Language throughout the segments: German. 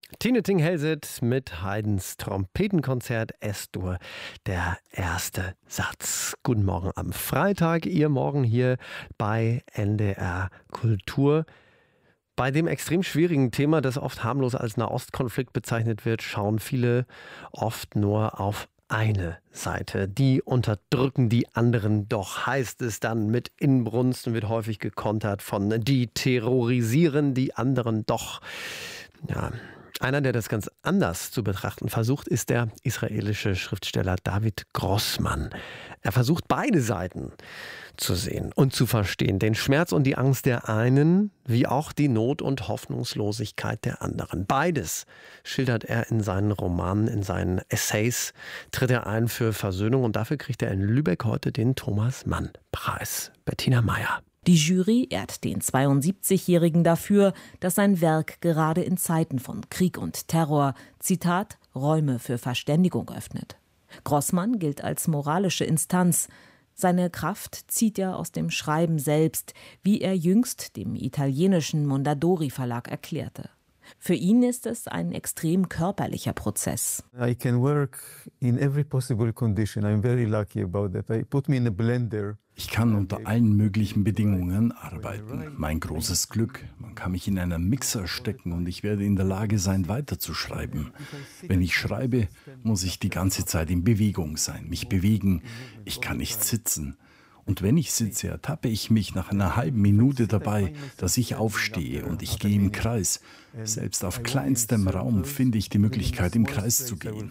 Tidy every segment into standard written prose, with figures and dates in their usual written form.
Tine Ting-Helset mit Haydns Trompetenkonzert S-Dur, der erste Satz. Guten Morgen am Freitag, Ihr Morgen hier bei NDR Kultur. Bei dem extrem schwierigen Thema, das oft harmlos als Nahostkonflikt bezeichnet wird, schauen viele oft nur auf eine Seite. Die unterdrücken die anderen doch, heißt es dann mit Inbrunst und wird häufig gekontert von die terrorisieren die anderen doch. Ja. Einer, der das ganz anders zu betrachten versucht, ist der israelische Schriftsteller David Grossmann. Er versucht, beide Seiten zu sehen und zu verstehen. Den Schmerz und die Angst der einen, wie auch die Not und Hoffnungslosigkeit der anderen. Beides schildert er in seinen Romanen, in seinen Essays, tritt er ein für Versöhnung. Und dafür kriegt er in Lübeck heute den Thomas-Mann-Preis. Bettina Meyer. Die Jury ehrt den 72-Jährigen dafür, dass sein Werk gerade in Zeiten von Krieg und Terror, Zitat, Räume für Verständigung öffnet. Grossmann gilt als moralische Instanz. Seine Kraft zieht er aus dem Schreiben selbst, wie er jüngst dem italienischen Mondadori Verlag erklärte. Für ihn ist es ein extrem körperlicher Prozess. I can work in every possible condition. I'm very lucky about that. I put me in a blender. Ich kann unter allen möglichen Bedingungen arbeiten. Mein großes Glück. Man kann mich in einen Mixer stecken und ich werde in der Lage sein, weiterzuschreiben. Wenn ich schreibe, muss ich die ganze Zeit in Bewegung sein, mich bewegen. Ich kann nicht sitzen. Und wenn ich sitze, ertappe ich mich nach einer halben Minute dabei, dass ich aufstehe und ich gehe im Kreis. Selbst auf kleinstem Raum finde ich die Möglichkeit, im Kreis zu gehen.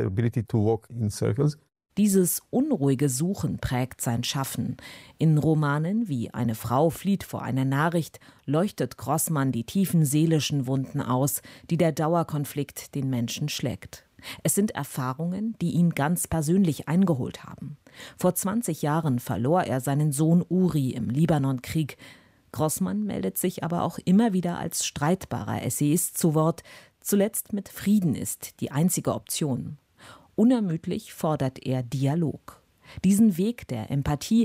Dieses unruhige Suchen prägt sein Schaffen. In Romanen wie Eine Frau flieht vor einer Nachricht leuchtet Grossmann die tiefen seelischen Wunden aus, die der Dauerkonflikt den Menschen schlägt. Es sind Erfahrungen, die ihn ganz persönlich eingeholt haben. Vor 20 Jahren verlor er seinen Sohn Uri im Libanonkrieg. Grossmann meldet sich aber auch immer wieder als streitbarer Essayist zu Wort. Zuletzt mit Frieden ist die einzige Option. Unermüdlich fordert er Dialog. Diesen Weg der Empathie